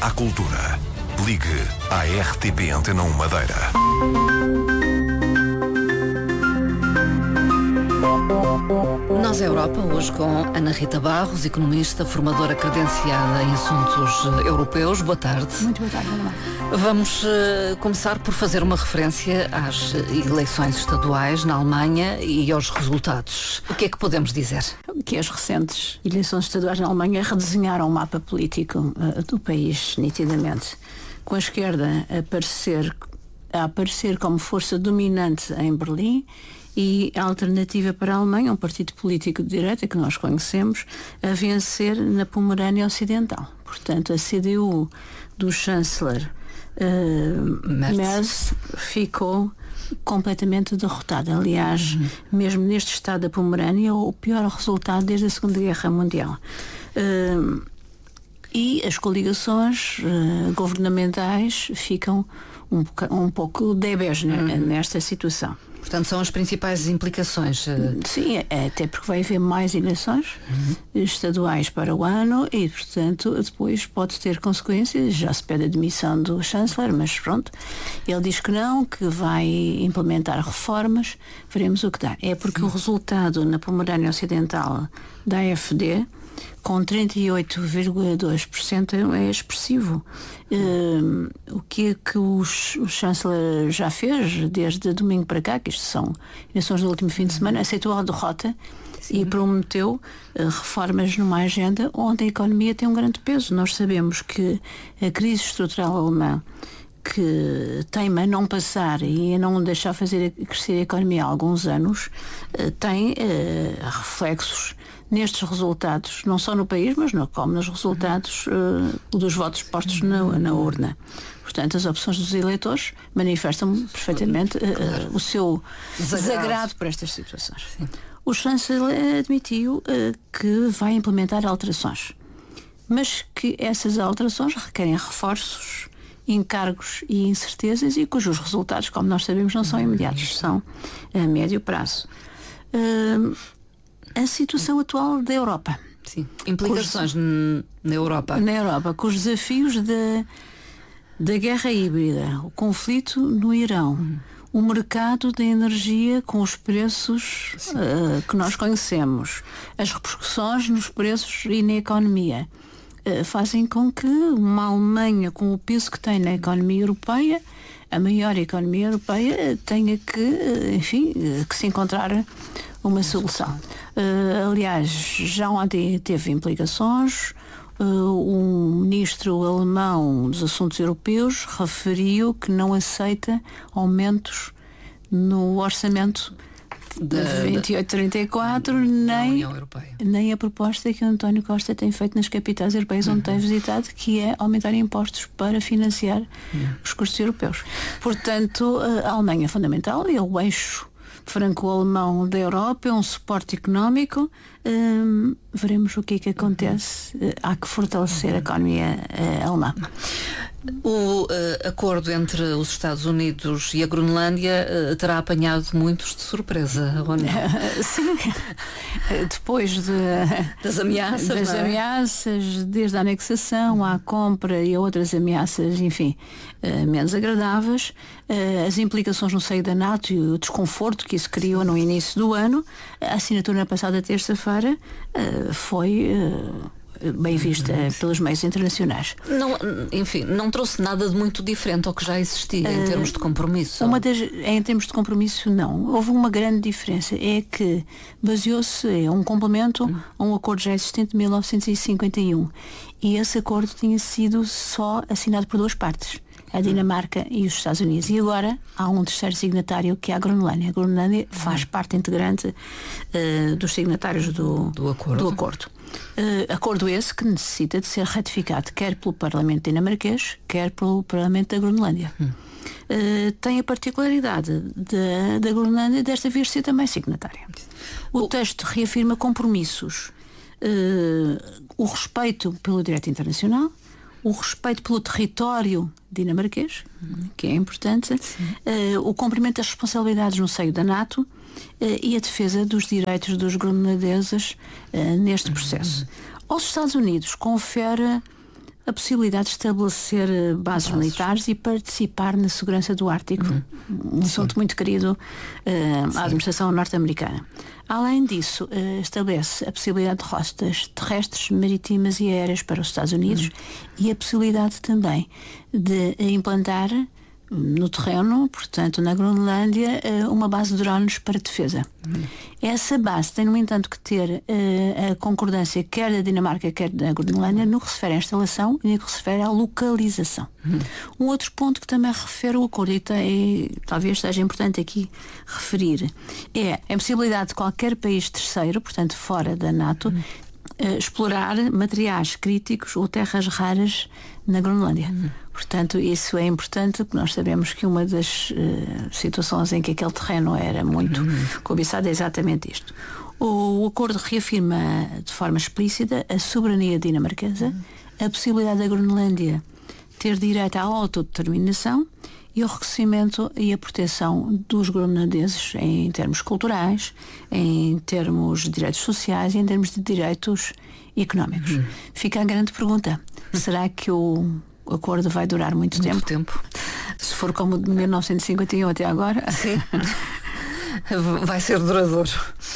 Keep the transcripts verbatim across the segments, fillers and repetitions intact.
à cultura. Ligue à R T P Antena um Madeira. Nós é Europa, hoje com Ana Rita Barros, economista, formadora credenciada em assuntos europeus. Boa tarde. Muito boa tarde, Ana. Vamos uh, começar por fazer uma referência às eleições estaduais na Alemanha e aos resultados. O que é que podemos dizer? Que as recentes eleições estaduais na Alemanha redesenharam o mapa político uh, do país, nitidamente. Com a esquerda a aparecer, a aparecer como força dominante em Berlim e a alternativa para a Alemanha, um partido político de direita que nós conhecemos, a vencer na Pomerânia Ocidental. Portanto, a C D U do chanceler uh, Merz ficou completamente derrotada. Aliás, uhum. mesmo neste estado da Pomerânia, o pior resultado desde a Segunda Guerra Mundial. Uh, e as coligações uh, governamentais ficam um, um pouco débeis uhum. nesta situação. Portanto, são as principais implicações. Sim, até porque vai haver mais eleições uhum. estaduais para o ano e, portanto, depois pode ter consequências. Já se pede a demissão do chanceler, mas pronto, ele diz que não, que vai implementar reformas. Veremos o que dá. É porque Sim. o resultado na Pomerânia Ocidental da A F D, com trinta e oito vírgula dois por cento, é expressivo. Uh, o que é que o, o chanceler já fez desde domingo para cá, que isto são eleições do último fim de semana, aceitou a derrota Sim. e prometeu uh, reformas numa agenda onde a economia tem um grande peso. Nós sabemos que a crise estrutural alemã, que teima não passar e não deixar fazer crescer a economia há alguns anos, uh, tem uh, reflexos nestes resultados, não só no país, mas no, como nos resultados uh, dos votos postos na, na urna. Portanto, as opções dos eleitores manifestam perfeitamente uh, uh, o seu desagrado. desagrado por estas situações. Sim. O chanceler admitiu uh, que vai implementar alterações, mas que essas alterações requerem reforços, encargos e incertezas e cujos resultados, como nós sabemos, não são imediatos, são a médio prazo. Uh, A situação atual da Europa. Sim. Implicações cujos, na Europa. Na Europa, com os desafios da, da guerra híbrida, o conflito no Irão, uhum. o mercado da energia com os preços uh, que nós conhecemos, as repercussões nos preços e na economia, uh, fazem com que uma Alemanha com o peso que tem na economia europeia, a maior economia europeia, tenha que, enfim, que se encontrar uma solução. Uh, aliás, já ontem teve implicações. Uh, um ministro alemão dos assuntos europeus referiu que não aceita aumentos no orçamento de vinte e oito trinta e quatro, nem, nem a proposta que o António Costa tem feito nas capitais europeias uhum. onde tem visitado, que é aumentar impostos para financiar uhum. os custos europeus. Portanto, a Alemanha é fundamental, é o eixo franco-alemão da Europa, é um suporte económico. Hum, veremos o que é que acontece. Uhum. Há que fortalecer a economia uh, alemã. O uh, acordo entre os Estados Unidos e a Groenlândia uh, terá apanhado muitos de surpresa, ou não? Sim. Depois de, das ameaças, das não é? ameaças, desde a anexação à compra e a outras ameaças, enfim, uh, menos agradáveis, uh, as implicações no seio da NATO e o desconforto que isso criou no início do ano, a assinatura na passada terça-feira uh, foi Uh, bem vista pelos meios internacionais. Não, enfim, não trouxe nada de muito diferente ao que já existia em uh, termos de compromisso? Uma das, em termos de compromisso, não. Houve uma grande diferença. É que baseou-se em um complemento hum. a um acordo já existente de mil novecentos e cinquenta e um. E esse acordo tinha sido só assinado por duas partes, a Dinamarca e os Estados Unidos. E agora há um terceiro signatário, que é a Groenlândia. A Groenlândia faz parte integrante uh, dos signatários do, do acordo. Do acordo. Uh, acordo esse que necessita de ser ratificado quer pelo Parlamento dinamarquês, quer pelo Parlamento da Groenlândia. Hum. Uh, tem a particularidade da, da Groenlândia desta vez ser também signatária. O, o texto reafirma compromissos, uh, o respeito pelo direito internacional, o respeito pelo território dinamarquês, hum. que é importante, uh, o cumprimento das responsabilidades no seio da NATO uh, e a defesa dos direitos dos groenlandeses uh, neste processo. Hum. Aos Estados Unidos confere a possibilidade de estabelecer bases, bases. militares e participar na segurança do Ártico, uhum. um assunto Sim. muito querido uh, à administração norte-americana. Além disso, uh, estabelece a possibilidade de rotas terrestres, marítimas e aéreas para os Estados Unidos, uhum. e a possibilidade também de implantar no terreno, portanto na Groenlândia, uma base de drones para defesa. Uhum. Essa base tem, no entanto, que ter uh, a concordância quer da Dinamarca, quer da Groenlândia, no que se refere à instalação e no que se refere à localização. Uhum. Um outro ponto que também refere o acordo, e, tem, e talvez seja importante aqui referir, é a possibilidade de qualquer país terceiro, portanto fora da NATO, uhum. uh, explorar materiais críticos ou terras raras na Groenlândia. Uhum. Portanto, isso é importante, porque nós sabemos que uma das uh, situações em que aquele terreno era muito uhum. cobiçado é exatamente isto. O, o acordo reafirma de forma explícita a soberania dinamarquesa, uhum. a possibilidade da Groenlândia ter direito à autodeterminação e o reconhecimento e a proteção dos groenlandeses em termos culturais, em termos de direitos sociais e em termos de direitos económicos. Uhum. Fica a grande pergunta: será que o O acordo vai durar muito, muito tempo. tempo. Se for como de mil novecentos e cinquenta e um até agora, sim, vai ser duradouro.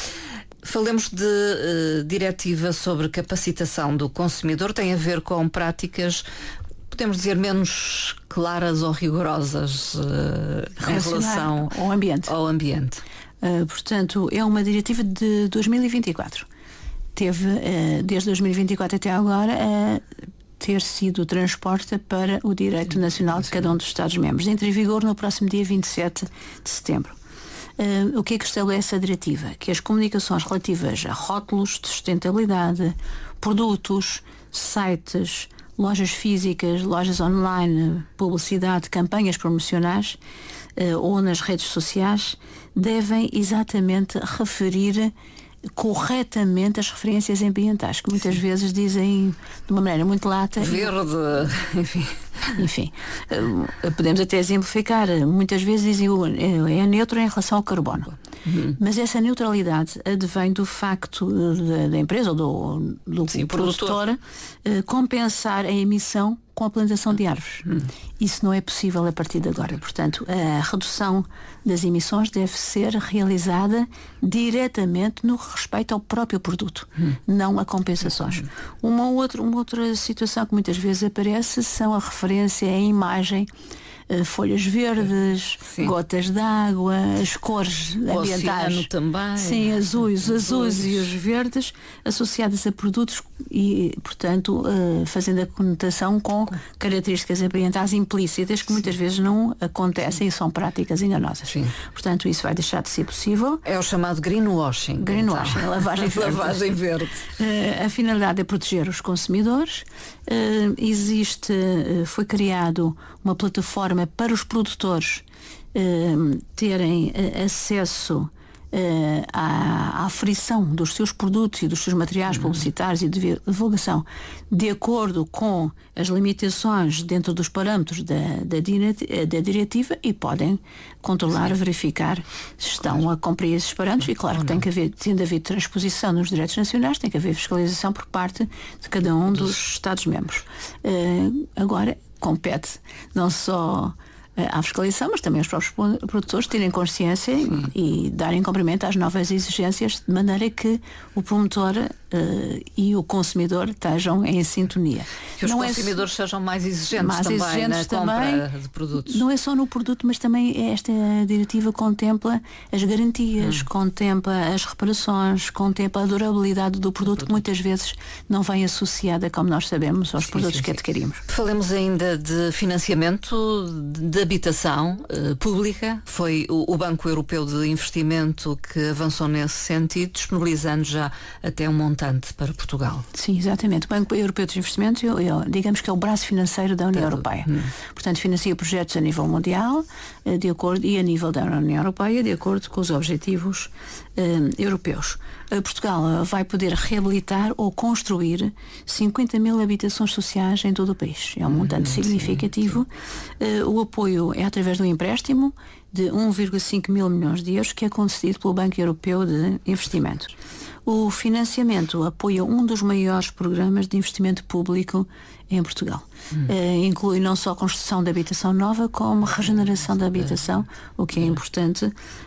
Falemos de uh, diretiva sobre capacitação do consumidor. Tem a ver com práticas, podemos dizer, menos claras ou rigorosas uh, em relação ao ambiente. Ao ambiente. Uh, portanto, é uma diretiva de dois mil e vinte e quatro. Teve, uh, desde dois mil e vinte e quatro até agora, uh, ter sido transposta para o direito nacional de cada um dos Estados-membros. Entra em vigor no próximo dia vinte e sete de setembro. Uh, o que é que estabelece a diretiva? Que as comunicações relativas a rótulos de sustentabilidade, produtos, sites, lojas físicas, lojas online, publicidade, campanhas promocionais uh, ou nas redes sociais devem exatamente referir corretamente as referências ambientais, que muitas Sim. vezes dizem de uma maneira muito lata. Verde, enfim. Enfim, uh, podemos até exemplificar. Muitas vezes dizem uh, é neutro em relação ao carbono. Uhum. Mas essa neutralidade advém do facto da, da empresa ou do, do Sim, produtor, produtor uh, compensar a emissão com a plantação de árvores. Hum. Isso não é possível a partir de agora. Portanto, a redução das emissões deve ser realizada diretamente no respeito ao próprio produto, hum. não a compensações. Hum. Uma, outra, uma outra situação que muitas vezes aparece são a referência à imagem, uh, folhas verdes, Sim. gotas de água, as cores o ambientais também. Sim, azuis, os azuis e os verdes associados a produtos e, portanto, uh, fazendo a conotação com características ambientais implícitas que muitas Sim. vezes não acontecem Sim. e são práticas enganosas. Sim. Portanto, isso vai deixar de ser possível. É o chamado greenwashing. Greenwashing, então. lavagem verde. lavagem verde. Uh, a finalidade é proteger os consumidores. Uh, existe, uh, foi criado uma plataforma para os produtores uh, terem uh, acesso Uh, à, à aferição dos seus produtos e dos seus materiais uhum. publicitários e de divulgação de acordo com as limitações dentro dos parâmetros da, da, da diretiva e podem controlar, Sim. verificar se estão claro. a cumprir esses parâmetros e claro que tem que haver, tendo havido transposição nos direitos nacionais, tem que haver fiscalização por parte de cada um dos Estados-membros. Uh, agora compete não só à fiscalização, mas também os próprios produtores terem consciência e, e darem cumprimento às novas exigências de maneira que o promotor uh, e o consumidor estejam em sintonia. Que os não consumidores é, sejam mais exigentes mais também exigentes na também, compra de produtos. Não é só no produto, mas também esta diretiva contempla as garantias, hum. contempla as reparações, contempla a durabilidade do produto, que muitas vezes não vem associada, como nós sabemos, aos sim, produtos sim, que adquirimos. Falemos ainda de financiamento de habitação uh, pública. Foi o, o Banco Europeu de Investimento que avançou nesse sentido, disponibilizando já até um montante para Portugal. Sim, exatamente. O Banco Europeu de Investimento, eu, eu, digamos que é o braço financeiro da União Tanto. Europeia. Hum. Portanto, financia projetos a nível mundial de acordo, e a nível da União Europeia, de acordo com os objetivos uh, europeus. Portugal vai poder reabilitar ou construir cinquenta mil habitações sociais em todo o país. É um montante uhum, significativo. Sim, sim. O apoio é através do empréstimo de um vírgula cinco mil milhões de euros que é concedido pelo Banco Europeu de Investimento. O financiamento apoia um dos maiores programas de investimento público em Portugal. Hum. Uh, inclui não só a construção de habitação nova, como a regeneração da habitação, o que é importante,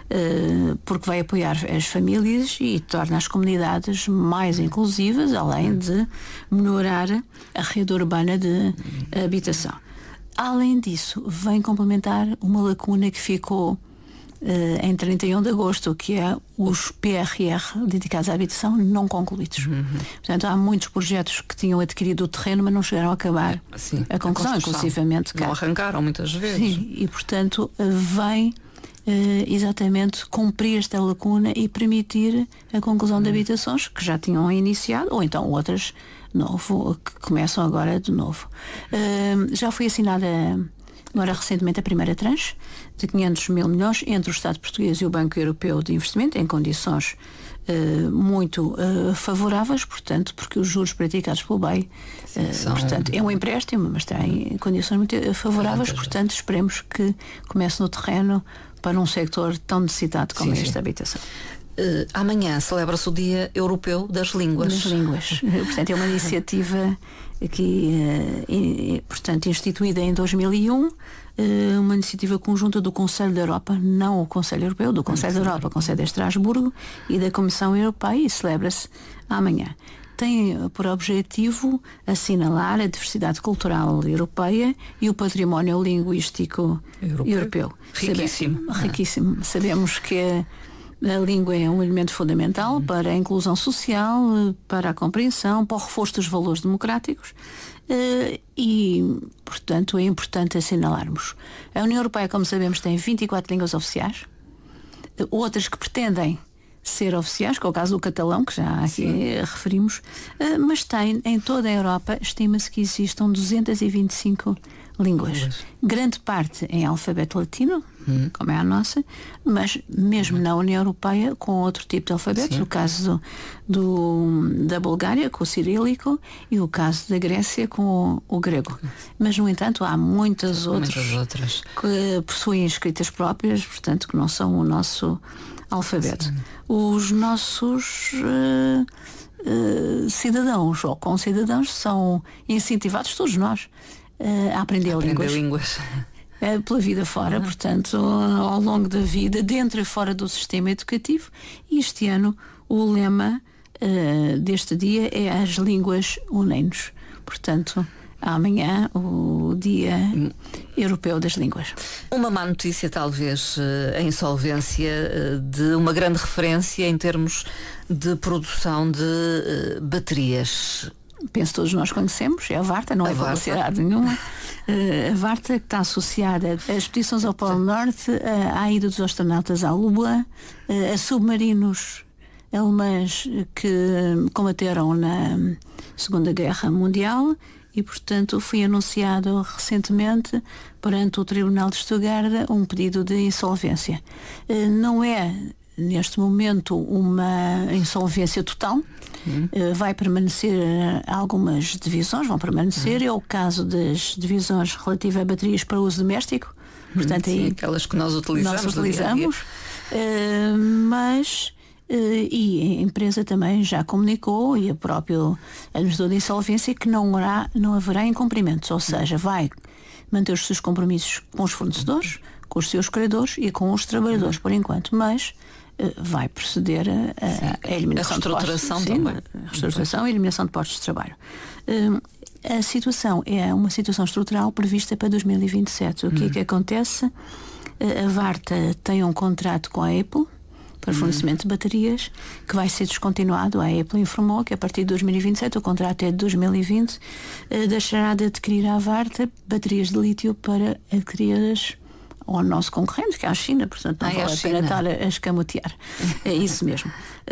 uh, porque vai apoiar as famílias e torna as comunidades mais inclusivas, além de melhorar a rede urbana de habitação. Além disso, vem complementar uma lacuna que ficou Uh, em trinta e um de agosto, que é os P R R dedicados à habitação não concluídos. Uhum. Portanto, há muitos projetos que tinham adquirido o terreno, mas não chegaram a acabar é, sim, a conclusão, inclusivamente não arrancaram muitas vezes. Sim, e portanto vem uh, exatamente cumprir esta lacuna e permitir a conclusão uhum. de habitações que já tinham iniciado, ou então outras novo, que começam agora de novo. Uh, já foi assinada agora recentemente a primeira tranche de quinhentos mil milhões entre o Estado português e o Banco Europeu de Investimento em condições uh, muito uh, favoráveis, portanto, porque os juros praticados pelo B E I uh, São... portanto, é um empréstimo, mas tem condições muito favoráveis, portanto esperemos que comece no terreno para um sector tão necessitado como sim, este da habitação. Uh, amanhã celebra-se o Dia Europeu das Línguas. Das línguas. Portanto, é uma iniciativa que, uh, portanto, instituída em dois mil e um, uh, uma iniciativa conjunta do Conselho da Europa, não o Conselho Europeu, do Conselho da Europa, com sede em Estrasburgo, e da Comissão Europeia, e celebra-se amanhã. Tem por objetivo assinalar a diversidade cultural europeia e o património linguístico europeu. europeu. Riquíssimo. Sabe, riquíssimo. Sabemos que a língua é um elemento fundamental uhum. para a inclusão social, para a compreensão, para o reforço dos valores democráticos e, portanto, é importante assinalarmos. A União Europeia, como sabemos, tem vinte e quatro línguas oficiais, outras que pretendem ser oficiais, que é o caso do catalão, que já aqui Sim. referimos, mas tem, em toda a Europa, estima-se que existam duzentas e vinte e cinco línguas. Línguas. Grande parte em alfabeto latino, hum. como é a nossa, mas mesmo hum. na União Europeia com outro tipo de alfabetos, Sim. o caso do, do, da Bulgária com o cirílico e o caso da Grécia com o, o grego. Mas, no entanto, há muitas, outras, muitas outras que possuem escritas próprias, portanto, que não são o nosso alfabeto. Sim. Os nossos uh, uh, cidadãos ou concidadãos são incentivados, todos nós, uh, a aprender, aprender línguas, línguas. Uh, pela vida fora, uhum. portanto, uh, ao longo da vida, dentro e fora do sistema educativo. E este ano o lema uh, deste dia é As Línguas Unem-nos. Portanto, amanhã, o Dia Europeu das Línguas. Uma má notícia, talvez, a insolvência de uma grande referência em termos de produção de baterias. Penso que todos nós conhecemos, é a Varta, não a é publicidade nenhuma. A Varta, que está associada às expedições ao Polo Norte, à ida dos astronautas à Lua, a submarinos alemães que combateram na Segunda Guerra Mundial. E, portanto, foi anunciado recentemente perante o Tribunal de Stuttgart um pedido de insolvência. Não é, neste momento, uma insolvência total. Uhum. Vai permanecer algumas divisões, vão permanecer. Uhum. É o caso das divisões relativas a baterias para uso doméstico. Portanto, Sim, aí aquelas que nós utilizamos. Nós utilizamos. Uh, mas... Uh, e a empresa também já comunicou, e o próprio administrador de insolvência, que não, haverá, não haverá incumprimentos, ou seja, vai manter os seus compromissos com os fornecedores, com os seus credores e com os trabalhadores, por enquanto, mas uh, vai proceder a, a, a eliminação a reestruturação de postos, sim, a reestruturação e eliminação de postos de trabalho. Uh, a situação é uma situação estrutural prevista para dois mil e vinte e sete. O que hum. é que acontece? Uh, a Varta tem um contrato com a Apple para fornecimento de baterias, que vai ser descontinuado. A Apple informou que a partir de dois mil e vinte e sete, o contrato é de dois mil e vinte, uh, deixará de adquirir à Varta baterias de lítio para adquiri-las ao nosso concorrente, que é a China, portanto não Ai, vale a pena estar a, a escamotear. É isso mesmo.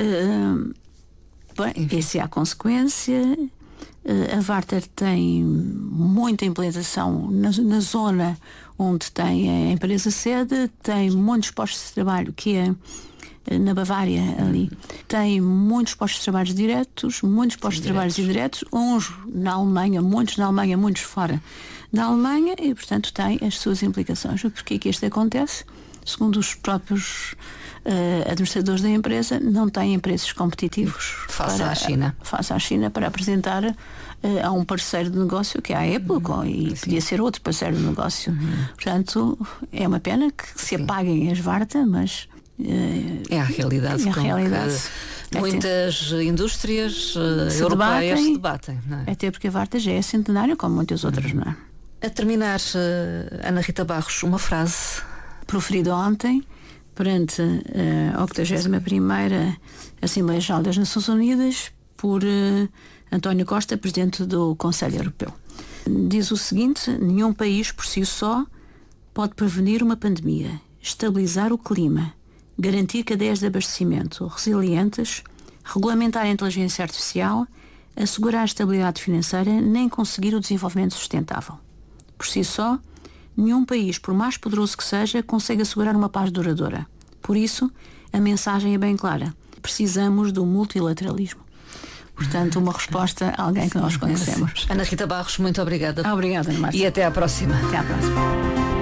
Uh, bem, essa é a consequência. Uh, a Varta tem muita implantação na, na zona onde tem a empresa sede, tem muitos postos de trabalho que é na Bavária, ali. Tem muitos postos de trabalho diretos, muitos postos Sim, de trabalho diretos. indiretos, uns na Alemanha, muitos na Alemanha, muitos fora da Alemanha, e portanto tem as suas implicações. O porquê que isto acontece? Segundo os próprios uh, administradores da empresa, não têm preços competitivos Face para, à China. face à China para apresentar uh, a um parceiro de negócio que é a Apple, Uhum. e Sim. podia ser outro parceiro de negócio. Uhum. Portanto, é uma pena que se Sim. apaguem as Varta, mas É a realidade É a com realidade. que muitas indústrias uh, Se europeias debatem, se debatem. Não é? até porque a Varta já é centenária, como muitas outras, não é? A terminar, uh, Ana Rita Barros, uma frase. Proferido ontem perante a octogésima primeira Assembleia Geral das Nações Unidas por uh, António Costa, Presidente do Conselho Europeu. Diz o seguinte: nenhum país por si só pode prevenir uma pandemia, estabilizar o clima, garantir cadeias de abastecimento resilientes, regulamentar a inteligência artificial, assegurar a estabilidade financeira, nem conseguir o desenvolvimento sustentável. Por si só, nenhum país, por mais poderoso que seja, consegue assegurar uma paz duradoura. Por isso, a mensagem é bem clara: precisamos do multilateralismo. Portanto, uma resposta a alguém que nós conhecemos. Ana Rita Barros, muito obrigada. Obrigada, Ana Márcia. E até à próxima. Até à próxima.